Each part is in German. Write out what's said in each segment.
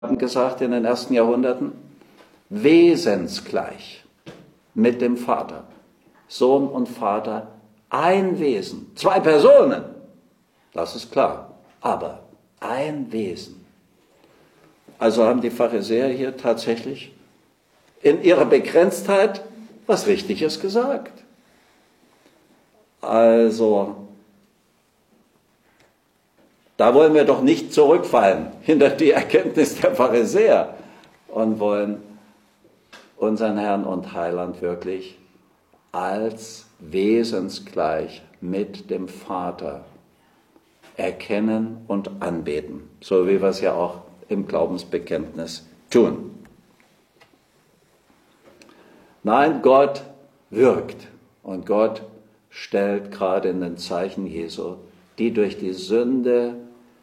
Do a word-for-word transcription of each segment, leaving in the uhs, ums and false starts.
haben gesagt in den ersten Jahrhunderten, wesensgleich mit dem Vater. Sohn und Vater, ein Wesen, zwei Personen, das ist klar, aber ein Wesen. Also haben die Pharisäer hier tatsächlich in ihrer Begrenztheit was Richtiges gesagt. Also, da wollen wir doch nicht zurückfallen hinter die Erkenntnis der Pharisäer und wollen unseren Herrn und Heiland wirklich als wesensgleich mit dem Vater erkennen und anbeten, so wie wir es ja auch im Glaubensbekenntnis tun. Nein, Gott wirkt und Gott stellt gerade in den Zeichen Jesu die durch die Sünde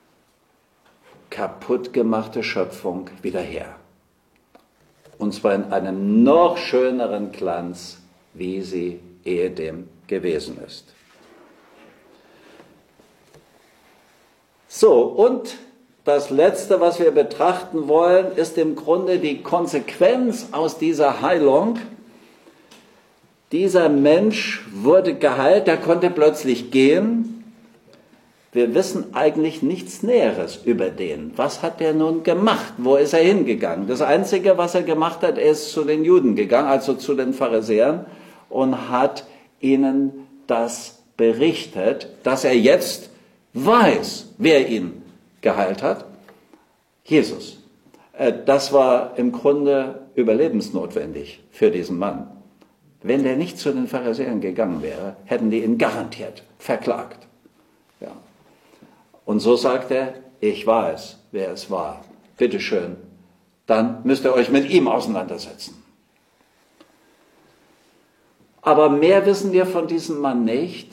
kaputt gemachte Schöpfung wieder her. Und zwar in einem noch schöneren Glanz, wie sie ehedem gewesen ist. So, und das Letzte, was wir betrachten wollen, ist im Grunde die Konsequenz aus dieser Heilung. Dieser Mensch wurde geheilt, er konnte plötzlich gehen. Wir wissen eigentlich nichts Näheres über den. Was hat er nun gemacht? Wo ist er hingegangen? Das Einzige, was er gemacht hat, er ist zu den Juden gegangen, also zu den Pharisäern, und hat ihnen das berichtet, dass er jetzt weiß, wer ihn geheilt hat. Jesus. Das war im Grunde überlebensnotwendig für diesen Mann. Wenn der nicht zu den Pharisäern gegangen wäre, hätten die ihn garantiert verklagt. Ja. Und so sagt er, ich weiß, wer es war. Bitteschön, dann müsst ihr euch mit ihm auseinandersetzen. Aber mehr wissen wir von diesem Mann nicht.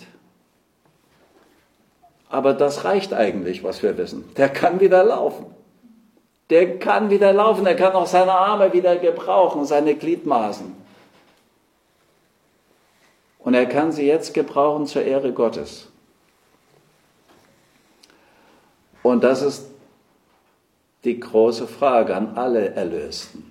Aber das reicht eigentlich, was wir wissen. Der kann wieder laufen. Der kann wieder laufen, er kann auch seine Arme wieder gebrauchen, seine Gliedmaßen. Und er kann sie jetzt gebrauchen zur Ehre Gottes. Und das ist die große Frage an alle Erlösten.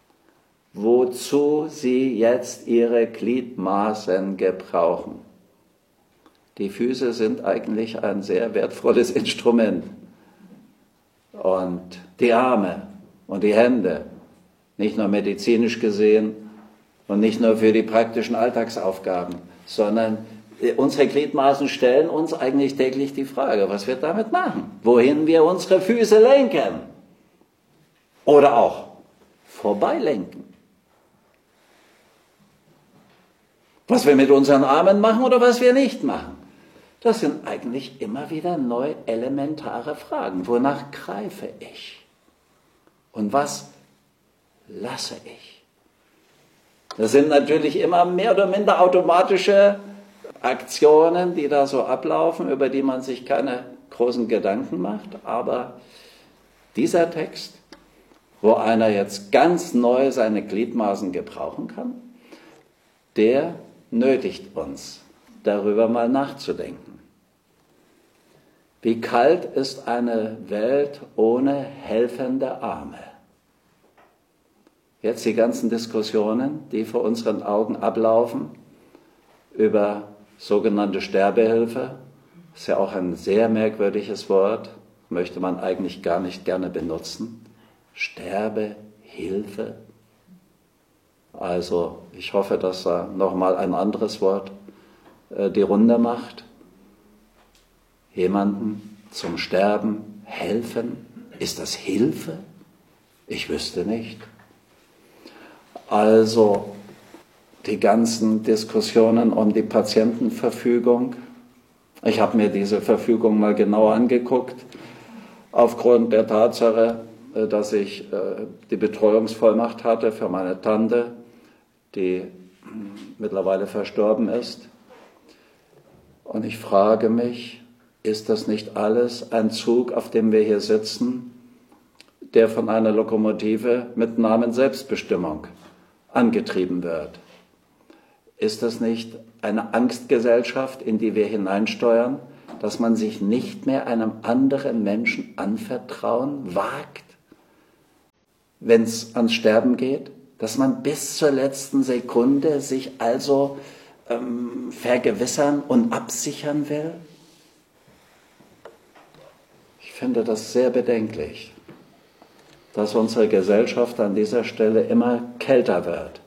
Wozu sie jetzt ihre Gliedmaßen gebrauchen. Die Füße sind eigentlich ein sehr wertvolles Instrument. Und die Arme und die Hände, nicht nur medizinisch gesehen und nicht nur für die praktischen Alltagsaufgaben, sondern unsere Gliedmaßen stellen uns eigentlich täglich die Frage, was wir damit machen, wohin wir unsere Füße lenken oder auch vorbeilenken. Was wir mit unseren Armen machen oder was wir nicht machen. Das sind eigentlich immer wieder neu elementare Fragen. Wonach greife ich? Und was lasse ich? Das sind natürlich immer mehr oder minder automatische Aktionen, die da so ablaufen, über die man sich keine großen Gedanken macht. Aber dieser Text, wo einer jetzt ganz neu seine Gliedmaßen gebrauchen kann, der nötigt uns, darüber mal nachzudenken. Wie kalt ist eine Welt ohne helfende Arme? Jetzt die ganzen Diskussionen, die vor unseren Augen ablaufen, über sogenannte Sterbehilfe, ist ja auch ein sehr merkwürdiges Wort, möchte man eigentlich gar nicht gerne benutzen. Sterbehilfe. Also ich hoffe, dass da nochmal ein anderes Wort äh, die Runde macht. Jemanden zum Sterben helfen. Ist das Hilfe? Ich wüsste nicht. Also die ganzen Diskussionen um die Patientenverfügung. Ich habe mir diese Verfügung mal genauer angeguckt, aufgrund der Tatsache, dass ich äh, die Betreuungsvollmacht hatte für meine Tante, die mittlerweile verstorben ist. Und ich frage mich, ist das nicht alles ein Zug, auf dem wir hier sitzen, der von einer Lokomotive mit Namen Selbstbestimmung angetrieben wird? Ist das nicht eine Angstgesellschaft, in die wir hineinsteuern, dass man sich nicht mehr einem anderen Menschen anvertrauen wagt? wenn es ans Sterben geht? Dass man bis zur letzten Sekunde sich also ähm, vergewissern und absichern will? Ich finde das sehr bedenklich, dass unsere Gesellschaft an dieser Stelle immer kälter wird.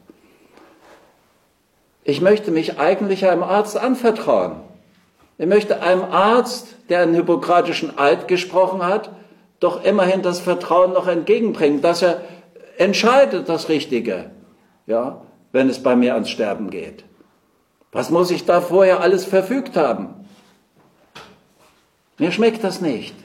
Ich möchte mich eigentlich einem Arzt anvertrauen. Ich möchte einem Arzt, der einen hippokratischen Eid gesprochen hat, doch immerhin das Vertrauen noch entgegenbringen, dass er entscheidet das Richtige, ja, wenn es bei mir ans Sterben geht. Was muss ich da vorher alles verfügt haben? Mir schmeckt das nicht.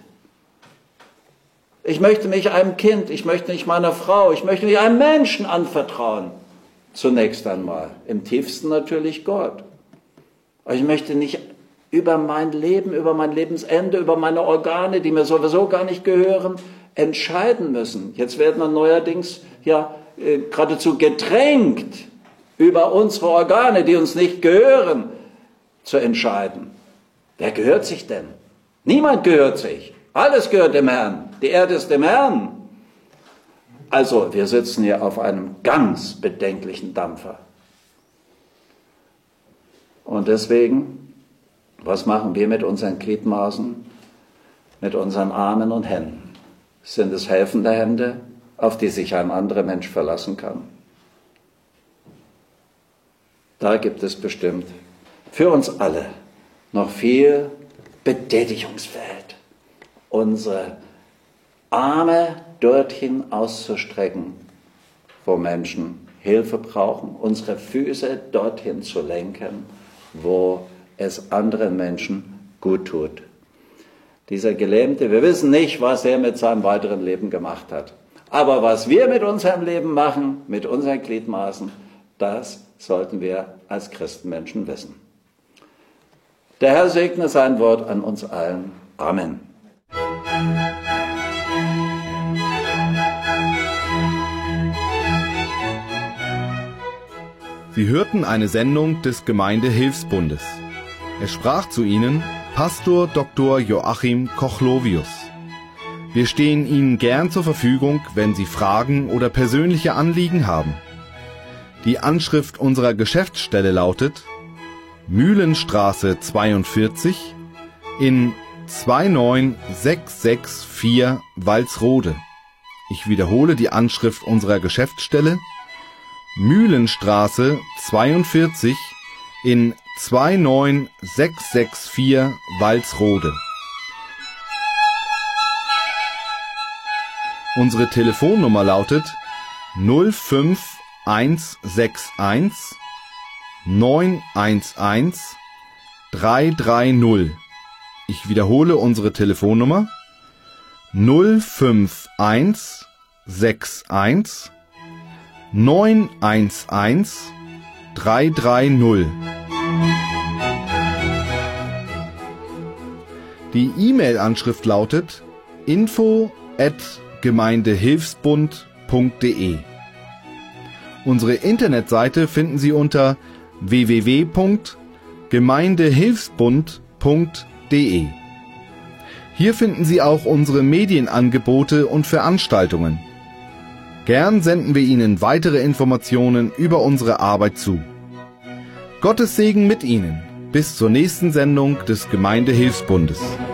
Ich möchte mich einem Kind, ich möchte mich meiner Frau, ich möchte mich einem Menschen anvertrauen. Zunächst einmal. Im tiefsten natürlich Gott. Aber ich möchte nicht über mein Leben, über mein Lebensende, über meine Organe, die mir sowieso gar nicht gehören, entscheiden müssen. Jetzt werden wir neuerdings ja äh, geradezu gedrängt, über unsere Organe, die uns nicht gehören, zu entscheiden. Wer gehört sich denn? Niemand gehört sich. Alles gehört dem Herrn. Die Erde ist dem Herrn. Also, wir sitzen hier auf einem ganz bedenklichen Dampfer. Und deswegen, was machen wir mit unseren Gliedmaßen, mit unseren Armen und Händen? Sind es helfende Hände, auf die sich ein anderer Mensch verlassen kann? Da gibt es bestimmt für uns alle noch viel Betätigungsfeld, unsere Arme dorthin auszustrecken, wo Menschen Hilfe brauchen, unsere Füße dorthin zu lenken, wo es anderen Menschen gut tut. Dieser Gelähmte, wir wissen nicht, was er mit seinem weiteren Leben gemacht hat. Aber was wir mit unserem Leben machen, mit unseren Gliedmaßen, das sollten wir als Christenmenschen wissen. Der Herr segne sein Wort an uns allen. Amen. Sie hörten eine Sendung des Gemeindehilfsbundes. Es sprach zu Ihnen Pastor Doktor Joachim Kochlovius. Wir stehen Ihnen gern zur Verfügung, wenn Sie Fragen oder persönliche Anliegen haben. Die Anschrift unserer Geschäftsstelle lautet Mühlenstraße zweiundvierzig in zwei neun sechs sechs vier Walsrode. Ich wiederhole die Anschrift unserer Geschäftsstelle Mühlenstraße zweiundvierzig in zwei neun sechs sechs vier Walsrode. Unsere Telefonnummer lautet null fünf eins sechs eins neun eins eins drei drei null. Ich wiederhole unsere Telefonnummer null fünf eins sechs eins neun eins eins drei drei null. Die E-Mail-Anschrift lautet info at gemeindehilfsbund punkt de. Unsere Internetseite finden Sie unter w w w punkt gemeindehilfsbund punkt de. Hier finden Sie auch unsere Medienangebote und Veranstaltungen. Gern senden wir Ihnen weitere Informationen über unsere Arbeit zu. Gottes Segen mit Ihnen. Bis zur nächsten Sendung des Gemeindehilfsbundes.